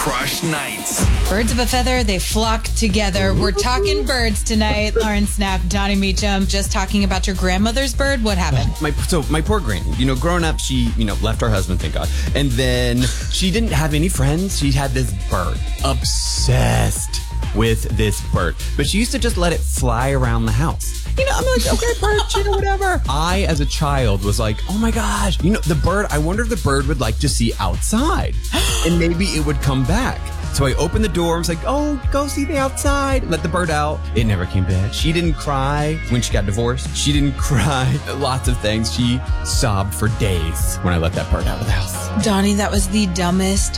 Crush Nights. Birds of a feather, they flock together. We're talking birds tonight. Lauren Snap, Donnie Meacham, just talking about your grandmother's bird. What happened? My poor granny, growing up, she, left her husband, thank God. And then she didn't have any friends. She had this bird. Obsessed with this bird. But she used to just let it fly around the house. I'm like, okay, bird, whatever. I, as a child, was like, oh my gosh, the bird, I wonder if the bird would like to see outside. And maybe it would come back. So I opened the door. I was like, oh, go see the outside. Let the bird out. It never came back. She didn't cry when she got divorced. She didn't cry. Lots of things. She sobbed for days when I let that bird out of the house. Donnie, that was the dumbest